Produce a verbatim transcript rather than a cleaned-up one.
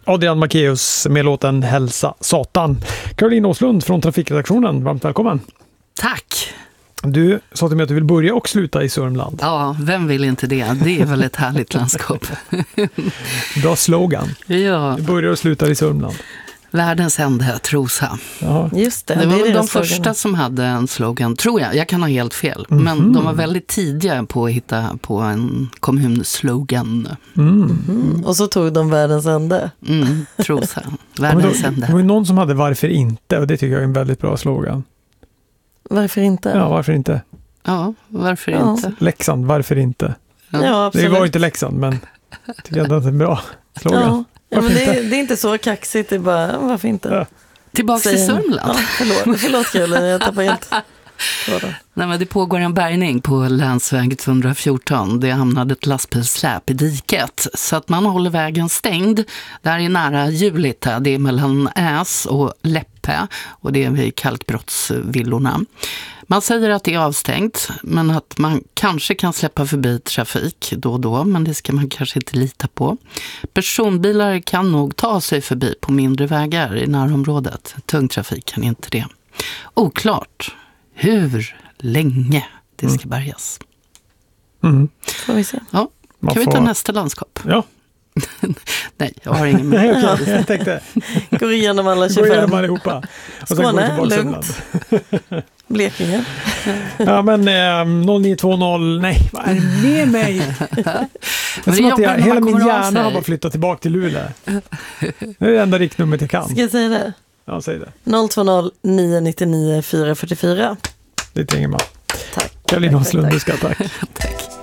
Adrian Macéus med låten Hälsa Satan. Caroline Åslund från Trafikredaktionen, varmt välkommen. Tack! Du sa till mig att du vill börja och sluta i Sörmland. Ja, vem vill inte det? Det är väl ett härligt landskap. Bra slogan. Ja. Du börjar och slutar i Sörmland. Världens ände, Trosa. Jaha. Just det, det var det väl de slogan. första som hade en slogan, tror jag. Jag kan ha helt fel. Mm-hmm. Men de var väldigt tidiga på att hitta på en kommunslogan. Mm. Mm. Och så tog de världens ände. Mm, Trosa. Ja, Världens då, ände. det var ju någon som hade varför inte, och det tycker jag är en väldigt bra slogan. Varför inte? Ja, varför inte? Ja, varför Ja. inte? Leksand, varför inte? Ja, Det absolut. var ju inte Leksand, men jag tycker ändå att det är en bra slogan. Ja, ja, men Varför det, inte? är- det är inte så kaxigt, det är bara, varför inte? Ja. Tillbaka till Säger- Sörmland. Ja, förlåt, förlåt Caroline, jag tappar helt tråden. Nej, men det pågår en bärgning på länsväg ett fjorton. Det hamnade ett lastbilssläp i diket så att man håller vägen stängd. Det här är nära Julita, det är mellan Äs och Läppe och det är vid Kalkbrottsvillorna. Man säger att det är avstängt, men att man kanske kan släppa förbi trafik då och då, men det ska man kanske inte lita på. Personbilar kan nog ta sig förbi på mindre vägar i närområdet. Tung trafik kan inte det. Oklart hur länge det ska bärgas. Mm. Får vi se. Ja, Man kan vi får- ta nästa landskap? Ja, Nej, jag har ingen nej, mer. okej, jag tänkte Går igenom alla gå igenom tjugofem. allihopa. Och sen Skåne, går vi tillbaka till lugnt. Sörmland. Blekinge. Ja, men eh, noll nio två noll, nej, vad är det med mig? Det är det som är att jag, jobbigt när hela man min kommer av hjärna har sig. bara flyttat tillbaka till Luleå. Det är det enda riktnumret jag kan. Ska jag säga det? Ja, säg det. noll två noll nio nio nio fyra fyra fyra. Det ringer man. Tack. Caroline Tack, tack, Åslund, tack. du ska tack. Tack.